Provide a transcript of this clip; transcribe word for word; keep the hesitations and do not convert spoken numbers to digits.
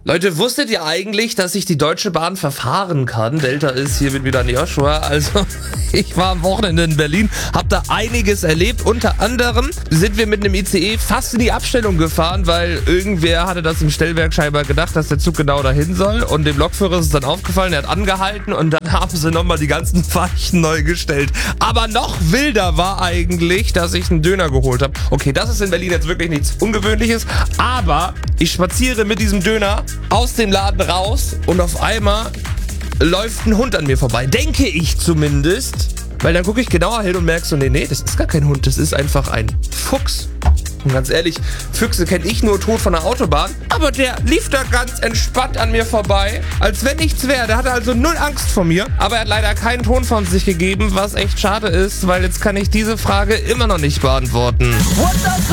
Leute, wusstet ihr eigentlich, dass sich die Deutsche Bahn verfahren kann? Delta ist hier wieder an Joshua. Also, ich war am Wochenende in Berlin, hab da einiges erlebt. Unter anderem sind wir mit einem I C E fast in die Abstellung gefahren, weil irgendwer hatte das im Stellwerk scheinbar gedacht, dass der Zug genau dahin soll. Und dem Lokführer ist es dann aufgefallen, er hat angehalten und dann haben sie nochmal die ganzen Weichen neu gestellt. Aber noch wilder war eigentlich, dass ich einen Döner geholt habe. Okay, das ist in Berlin jetzt wirklich nichts Ungewöhnliches, aber ich spaziere mit diesem Döner aus dem Laden raus und auf einmal läuft ein Hund an mir vorbei. Denke ich zumindest. Weil dann gucke ich genauer hin und merke so, nee, nee, das ist gar kein Hund, das ist einfach ein Fuchs. Und ganz ehrlich, Füchse kenne ich nur tot von der Autobahn. Aber der lief da ganz entspannt an mir vorbei, als wenn nichts wäre. Der hatte also null Angst vor mir. Aber er hat leider keinen Ton von sich gegeben, was echt schade ist, weil jetzt kann ich diese Frage immer noch nicht beantworten. What does